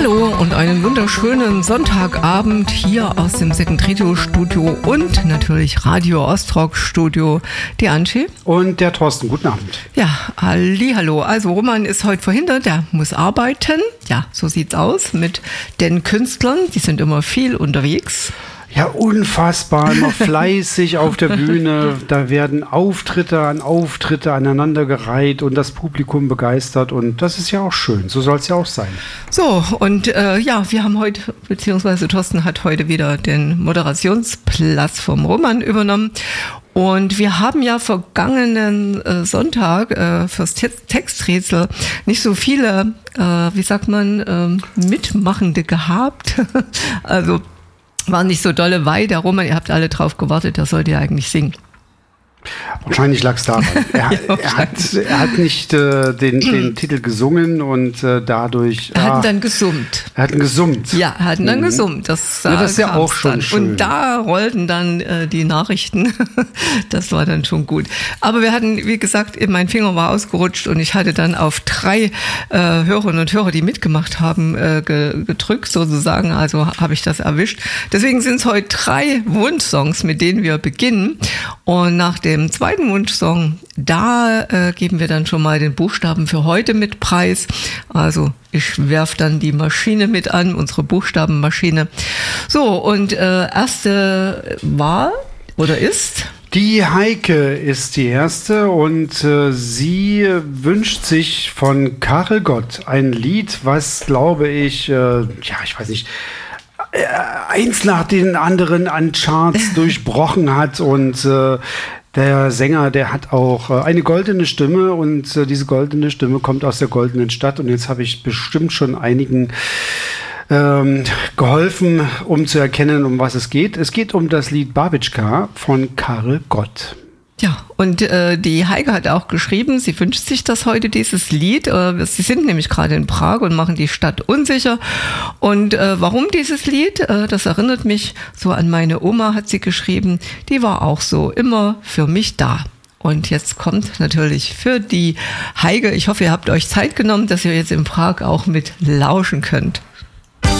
Hallo und einen wunderschönen Sonntagabend hier aus dem Second Radio Studio und natürlich Radio Ostrock Studio. Die Angie. Und der Thorsten. Guten Abend. Ja, hallihallo. Also Roman ist heute verhindert, der muss arbeiten. Ja, so sieht's aus mit den Künstlern. Die sind immer viel unterwegs. Ja, unfassbar, immer fleißig auf der Bühne. Da werden Auftritte an Auftritte aneinandergereiht und das Publikum begeistert. Und das ist ja auch schön. So soll es ja auch sein. So, und wir haben heute, beziehungsweise Thorsten hat heute wieder den Moderationsplatz vom Roman übernommen. Und wir haben ja vergangenen Sonntag fürs Texträtsel nicht so viele, Mitmachende gehabt. Also war nicht so dolle, weil der Roman, ihr habt alle drauf gewartet, der sollte ja eigentlich singen. Wahrscheinlich lag es daran. Er hat nicht den Titel gesungen und dadurch... Er hat dann gesummt. Er hat gesummt. Ja, er hat dann gesummt. Das ist ja auch schon schön. Und da rollten dann die Nachrichten. Das war dann schon gut. Aber wir hatten, wie gesagt, mein Finger war ausgerutscht und ich hatte dann auf 3 Hörerinnen und Hörer, die mitgemacht haben, gedrückt sozusagen. Also habe ich das erwischt. Deswegen sind es heute 3 Wunschsongs, mit denen wir beginnen. Und nach dem zweiten Wunschsong, da geben wir dann schon mal den Buchstaben für heute mit preis. Also ich werfe dann die Maschine mit an, unsere Buchstabenmaschine. So, und erste war oder ist? Die Heike ist die erste und sie wünscht sich von Karel Gott ein Lied, was, glaube ich, ich weiß nicht, eins nach den anderen an Charts durchbrochen hat und der Sänger, der hat auch eine goldene Stimme und diese goldene Stimme kommt aus der goldenen Stadt und jetzt habe ich bestimmt schon einigen geholfen, um zu erkennen, um was es geht. Es geht um das Lied Babitschka von Karel Gott. Ja, und die Heike hat auch geschrieben, sie wünscht sich das heute, dieses Lied. Sie sind nämlich gerade in Prag und machen die Stadt unsicher. Und warum dieses Lied? Das erinnert mich so an meine Oma, hat sie geschrieben. Die war auch so immer für mich da. Und jetzt kommt natürlich für die Heike, ich hoffe, ihr habt euch Zeit genommen, dass ihr jetzt in Prag auch mit lauschen könnt.